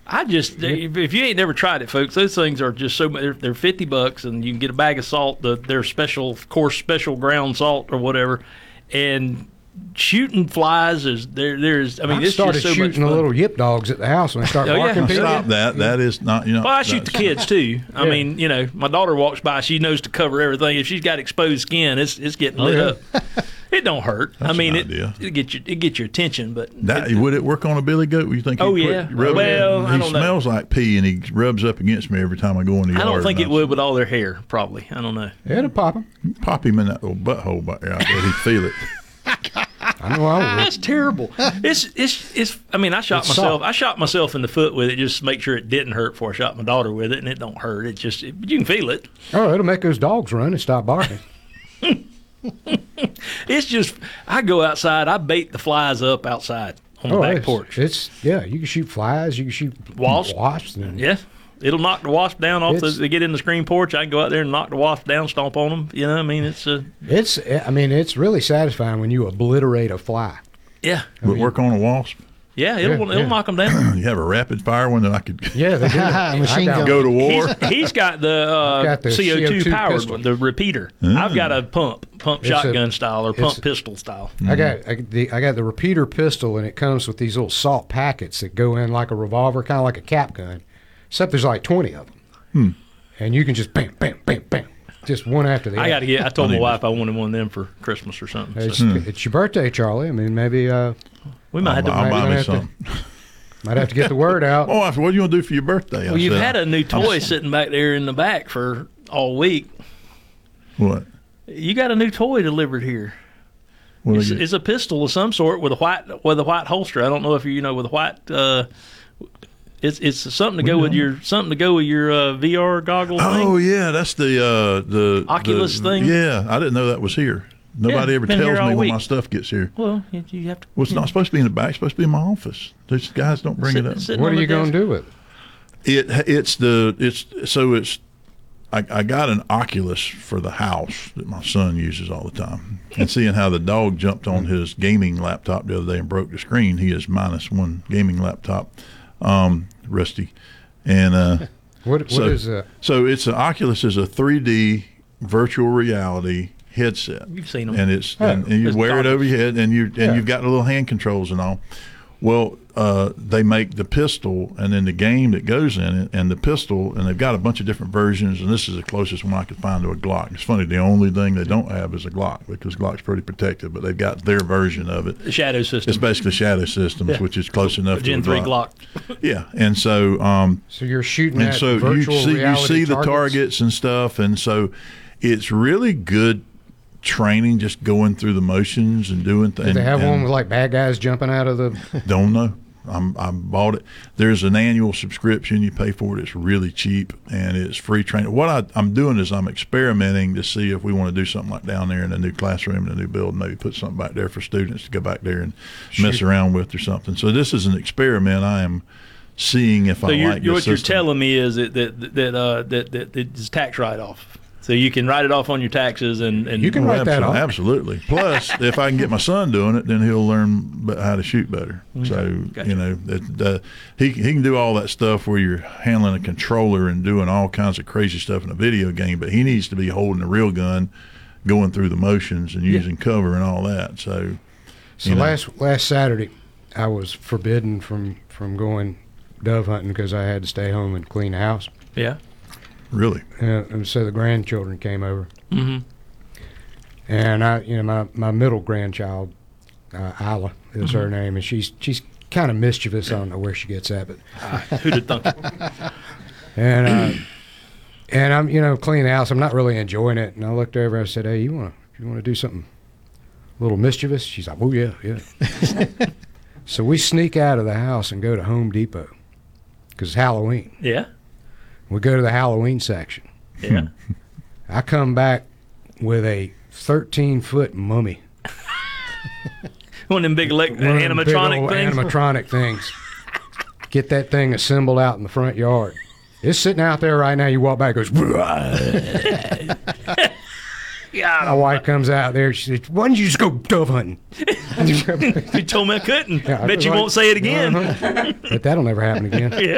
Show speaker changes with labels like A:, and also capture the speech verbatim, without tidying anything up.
A: I just if you ain't never tried it, folks, those things are just so they're, they're fifty bucks, and you can get a bag of salt, the their special, of course, special ground salt or whatever, and shooting flies is there. There's I mean,
B: I
A: it's
B: started
A: just so
B: shooting
A: much
B: the
A: fun.
B: little yip dogs at the house when they start
A: Oh, yeah.
B: barking. people.
C: Stop that. That is not, you know.
A: Well, I shoot the
C: that's-
A: kids too. I
B: Yeah.
A: mean, you know, my daughter walks by, she knows to cover everything. If she's got exposed skin, it's it's getting
B: Oh,
A: lit
B: yeah.
A: up. It don't hurt.
C: That's
A: I mean,
C: an
A: it
C: idea.
A: it get you it get your attention, but
C: That,
A: it,
C: would it work on a billy goat? You think?
A: Oh,
C: he'd quit
A: yeah.
C: rubbing
A: Well,
C: it?
A: I
C: he
A: don't know.
C: smells like pee, and he rubs up against me every time I go in the yard.
A: I don't think
C: and
A: it would with all their hair. Probably, I don't know.
B: Yeah, it'll pop them.
C: Pop him in that little butthole back there. I bet he'd feel it.
B: I know I would.
A: That's terrible. It's it's it's. I mean, I shot
B: It's
A: myself.
B: soft.
A: I shot myself in the foot with it just to make sure it didn't hurt before I shot my daughter with it, and it don't hurt. It just it, you can feel it.
B: Oh, it'll make those dogs run and stop barking.
A: It's just I go outside. I bait the flies up outside on the
B: Oh,
A: back
B: it's,
A: porch.
B: It's yeah. You can shoot flies. You can shoot
A: Wasps.
B: Wasps. And,
A: Yeah, it'll knock the wasp down off. The,
B: It's-
A: they get in the screen porch. I can go out there and knock the wasp down, stomp on them. You know, what I mean, it's uh,
B: It's. I mean, it's really satisfying when you obliterate a fly.
A: yeah,
C: Would it work on a wasp?
A: yeah. It'll
B: Yeah,
A: it'll
B: yeah.
A: knock them down.
C: You have a rapid fire one that I could
B: Yeah, they do. I
D: Machine
B: got
D: gun.
C: go to war.
A: He's, he's got the, uh,
B: Got the
A: C O two,
B: C O two
A: powered
B: pistol.
A: one, the repeater. I've got a pump, pump
B: It's a-
A: shotgun style or
B: it's
A: pump
B: a-
A: pistol style.
B: I got I, the I got the repeater pistol, and it comes with these little salt packets that go in like a revolver, kind of like a cap gun, except there's like twenty of them, and you can just bam, bam, bam, bam, just one after the
A: I
B: other.
A: got to get. I told
C: I
A: my
C: need
A: wife I wanted one of them for Christmas or something.
B: It's,
A: So
B: it's your birthday, Charlie. I mean, maybe uh,
A: we might have to.
C: I'll
B: might
C: buy
B: even
C: me
B: have to-
C: some.
B: might have to get the word out.
C: My wife, what do you want to do for your birthday? I
A: Well, you've
C: said,
A: had a new toy sitting back there in the back for all week.
C: What?
A: You got a new toy delivered here.
C: What
A: It's,
C: do you-
A: it's a pistol of some sort with a white with a white holster. I don't know if you, you know with a white. Uh, it's it's something to go with your something to go with your uh, V R goggle
C: Oh
A: thing.
C: yeah, that's the uh, the
A: Oculus
C: the-
A: thing?
C: Yeah, I didn't know that was here. Nobody
A: Yeah,
C: ever
A: been
C: tells
A: here
C: me
A: all
C: when
A: week.
C: my stuff gets here.
A: Well, you, you have to.
C: Well, it's not supposed to be in the back. It's supposed to be in my office. These guys don't bring
A: sit-
C: it up.
A: sitting
B: What
A: on
B: are
A: the
B: you going
A: desk.
B: to do with it?
C: It it's the it's so it's I, I got an Oculus for the house that my son uses all the time. And seeing how the dog jumped on his gaming laptop the other day and broke the screen, he is minus one gaming laptop, um, Rusty. And uh,
B: What what
C: so,
B: is uh?
C: so it's an Oculus is a three D virtual reality headset.
A: You've seen them.
C: And it's
B: Oh.
C: and, and you
A: It's
C: wear it
A: goggles.
C: over your head, and you and
B: Yeah.
C: you've got the little hand controls and all. Well, uh, they make the pistol and then the game that goes in it, and the pistol, and they've got a bunch of different versions. And this is the closest one I could find to a Glock. It's funny, the only thing they don't have is a Glock because Glock's pretty protected, but they've got their version of it.
A: The shadow system.
C: It's basically Shadow Systems,
A: Yeah.
C: which is close enough
A: Gen
C: to
A: three
C: a Glock.
A: Glock.
C: Yeah, and so um,
B: So you're shooting
C: and
B: at
C: so you
B: virtual
C: see you
B: reality
C: see the
B: targets?
C: targets and stuff, and so it's really good training, just going through the motions and doing things.
B: Do they have one with like bad guys jumping out of the?
C: Don't know. I'm, I bought it. There's an annual subscription you pay for it. It's really cheap and it's free training. What I, I'm doing is I'm experimenting to see if we want to do something like down there in a new classroom in a new building, maybe put something back there for students to go back there and mess
B: Shoot.
C: around with or something. So this is an experiment. I am seeing if
A: So
C: I
A: you're,
C: like
A: you're,
C: this
A: what you're
C: system.
A: telling me is that that that uh, that, that it's tax write off. So you can write it off on your taxes, and, and
B: You can
C: Well,
B: write that
C: absol-
B: off.
C: Absolutely. Plus, if I can get my son doing it, then he'll learn b- how to shoot better. So,
A: Gotcha.
C: you know, that, that, he, he can do all that stuff where you're handling a controller and doing all kinds of crazy stuff in a video game, but he needs to be holding a real gun, going through the motions and using cover and all that. So,
B: So
C: you know.
B: last last Saturday, I was forbidden from from going dove hunting because I had to stay home and clean the house.
A: yeah.
C: really,
B: Uh, and so the grandchildren came over,
A: Mm-hmm.
B: and I, you know, my, my middle grandchild, uh, Isla is her name, and she's she's kind of mischievous. I don't know where she gets that, but
A: Who'd have thunk it?
B: and uh, and I'm you know cleaning the house. I'm not really enjoying it, and I looked over. and I said, "Hey, you want to you want to do something a little mischievous?" She's like, "Oh yeah, yeah." So we sneak out of the house and go to Home Depot because it's Halloween.
A: Yeah.
B: We go to the Halloween section.
A: Yeah.
B: I come back with a thirteen foot mummy.
A: One of them big elect-
B: One of them big
A: animatronic
B: old
A: things.
B: Animatronic things. Get that thing assembled out in the front yard. It's sitting out there right now. You walk back, it goes.
A: Yeah.
B: My wife comes out there. She says, "Why don't you just go dove hunting?"
A: You told me I couldn't.
B: Yeah, I
A: Bet
B: was
A: you
B: like,
A: won't say it again.
B: uh-huh. But that'll never happen again.
A: Yeah.